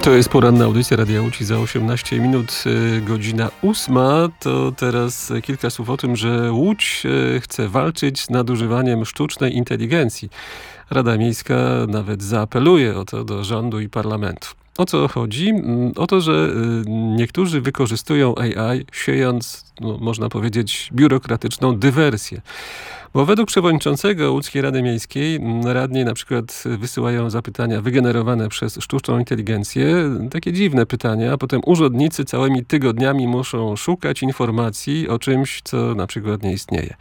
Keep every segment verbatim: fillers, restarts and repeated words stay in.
To jest poranna audycja Radia Łódź za osiemnaście minut, godzina ósma. To teraz kilka słów o tym, że Łódź chce walczyć z nadużywaniem sztucznej inteligencji. Rada Miejska nawet zaapeluje o to do rządu i parlamentu. O co chodzi? O to, że niektórzy wykorzystują A I, siejąc, no, można powiedzieć, biurokratyczną dywersję. Bo według przewodniczącego Łódzkiej Rady Miejskiej radni na przykład wysyłają zapytania wygenerowane przez sztuczną inteligencję, takie dziwne pytania, a potem urzędnicy całymi tygodniami muszą szukać informacji o czymś, co na przykład nie istnieje.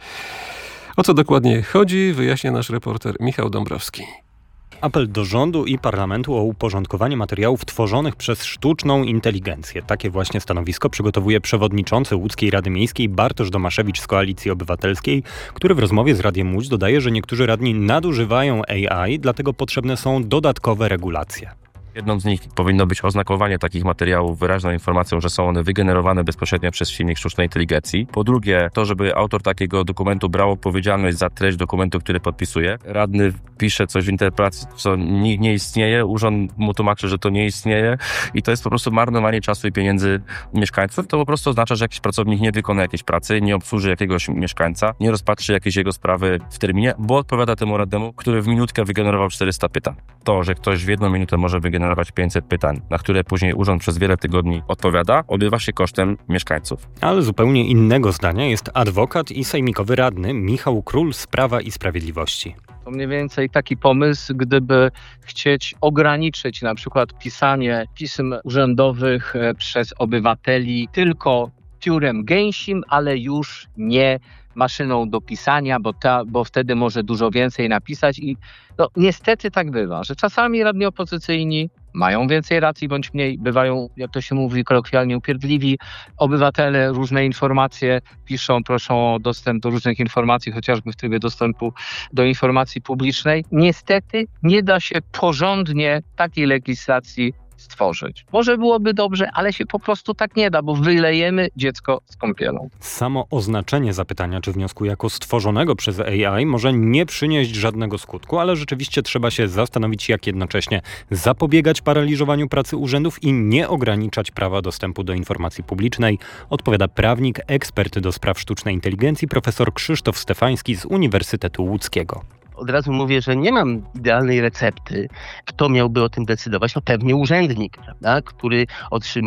O co dokładnie chodzi, wyjaśnia nasz reporter Michał Dąbrowski. Apel do rządu i parlamentu o uporządkowanie materiałów tworzonych przez sztuczną inteligencję. Takie właśnie stanowisko przygotowuje przewodniczący Łódzkiej Rady Miejskiej Bartosz Domaszewicz z Koalicji Obywatelskiej, który w rozmowie z Radiem Łódź dodaje, że niektórzy radni nadużywają A I, dlatego potrzebne są dodatkowe regulacje. Jedną z nich powinno być oznakowanie takich materiałów wyraźną informacją, że są one wygenerowane bezpośrednio przez silnik sztucznej inteligencji. Po drugie, to, żeby autor takiego dokumentu brał odpowiedzialność za treść dokumentu, który podpisuje. Radny pisze coś w interpretacji, co nie, nie istnieje, urząd mu tłumaczy, że to nie istnieje i to jest po prostu marnowanie czasu i pieniędzy mieszkańców. To po prostu oznacza, że jakiś pracownik nie wykona jakiejś pracy, nie obsłuży jakiegoś mieszkańca, nie rozpatrzy jakiejś jego sprawy w terminie, bo odpowiada temu radnemu, który w minutkę wygenerował czterysta pytań. To, że ktoś w jedną minutę może wygenerować generować pięćset pytań, na które później urząd przez wiele tygodni odpowiada, odbywa się kosztem mieszkańców. Ale zupełnie innego zdania jest adwokat i sejmikowy radny Michał Król z Prawa i Sprawiedliwości. To mniej więcej taki pomysł, gdyby chcieć ograniczyć na przykład pisanie pism urzędowych przez obywateli tylko piórem gęsim, ale już nie maszyną do pisania, bo, ta, bo wtedy może dużo więcej napisać i no, niestety tak bywa, że czasami radni opozycyjni mają więcej racji bądź mniej, bywają, jak to się mówi kolokwialnie, upierdliwi. Obywatele różne informacje piszą, proszą o dostęp do różnych informacji, chociażby w trybie dostępu do informacji publicznej. Niestety nie da się porządnie takiej legislacji stworzyć. Może byłoby dobrze, ale się po prostu tak nie da, bo wylejemy dziecko z kąpielą. Samo oznaczenie zapytania czy wniosku jako stworzonego przez A I może nie przynieść żadnego skutku, ale rzeczywiście trzeba się zastanowić, jak jednocześnie zapobiegać paraliżowaniu pracy urzędów i nie ograniczać prawa dostępu do informacji publicznej, odpowiada prawnik, ekspert do spraw sztucznej inteligencji, profesor Krzysztof Stefański z Uniwersytetu Łódzkiego. Od razu mówię, że nie mam idealnej recepty. Kto miałby o tym decydować? No pewnie urzędnik, prawda? Który otrzymuje